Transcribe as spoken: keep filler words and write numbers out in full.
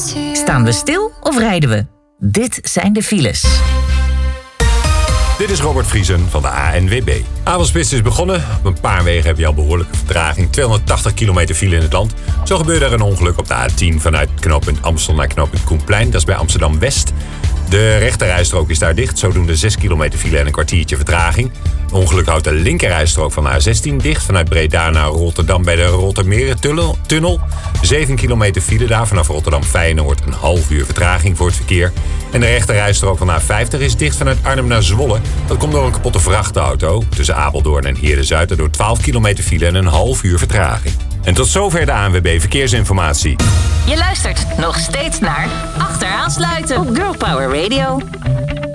Staan we stil of rijden we? Dit zijn de files. Dit is Robert Vriesen van de A N W B. Avondspits is begonnen. Op een paar wegen heb je al behoorlijke vertraging. tweehonderdtachtig kilometer file in het land. Zo gebeurde er een ongeluk op de A tien vanuit knooppunt Amstel naar knooppunt Koenplein. Dat is bij Amsterdam-West. De rechterrijstrook is daar dicht. Zodoende zes kilometer file en een kwartiertje vertraging. Ongeluk houdt de linkerrijstrook van de A zestien dicht. Vanuit Breda naar Rotterdam bij de Rottermeren-tunnel. zeven kilometer file daar vanaf Rotterdam-Feyenoord. Een half uur vertraging voor het verkeer. En de rechterrijstrook van de A vijftig is dicht vanuit Arnhem naar Zwolle. Dat komt door een kapotte vrachtauto. Tussen Apeldoorn en Heerde-Zuid. Door twaalf kilometer file en een half uur vertraging. En tot zover de A N W B Verkeersinformatie. Je luistert nog steeds naar Achteraan Sluiten op Girl Power Radio.